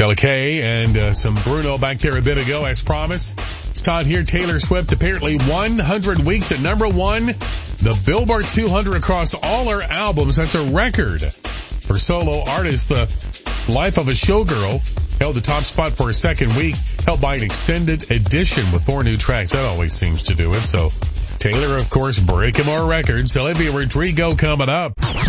Angelica K and some Bruno back there a bit ago, as promised. It's Todd here. Taylor Swift apparently 100 weeks at number one. The Billboard 200 across all her albums. That's a record for solo artists. The Life of a Showgirl held the top spot for a second week, helped by an extended edition with 4 new tracks. That always seems to do it. So Taylor, of course, breaking more records. Olivia Rodrigo coming up.